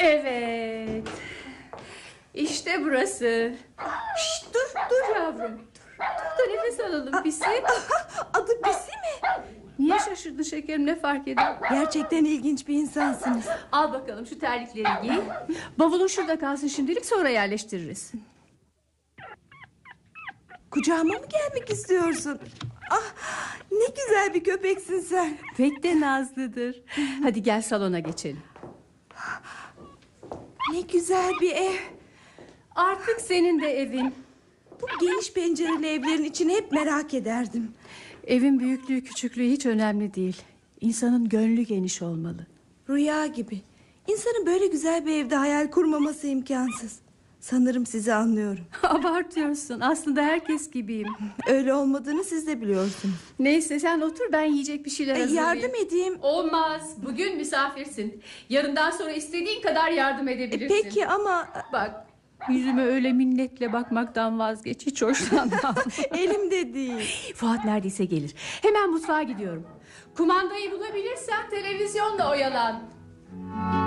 Evet. İşte burası. Şşt, dur yavrum. Dur da nefes alalım Pisi. Adı Pisi mi? Niye şaşırdın şekerim, ne fark eder? Gerçekten ilginç bir insansınız. Al bakalım şu terlikleri giy. Bavulun şurada kalsın şimdilik, sonra yerleştiririz. Kucağıma mı gelmek istiyorsun? Ah, ne güzel bir köpeksin sen. Pek de nazlıdır. Hadi gel salona geçelim. Ne güzel bir ev. Artık senin de evin. Bu geniş pencereli evlerin içini hep merak ederdim. Evin büyüklüğü küçüklüğü hiç önemli değil. İnsanın gönlü geniş olmalı. Rüya gibi. İnsanın böyle güzel bir evde hayal kurmaması imkansız. Sanırım sizi anlıyorum. Abartıyorsun. Aslında herkes gibiyim. Öyle olmadığını siz de biliyorsunuz. Neyse sen otur, ben yiyecek bir şeyler hazırlayayım. Yardım edeyim. Olmaz. Bugün misafirsin. Yarından sonra istediğin kadar yardım edebilirsin. Peki ama... Bak, yüzüme öyle minnetle bakmaktan vazgeç. Hiç hoşlanmam. Elimde değil. Fuat neredeyse gelir. Hemen mutfağa gidiyorum. Kumandayı bulabilirsen televizyonla oyalan.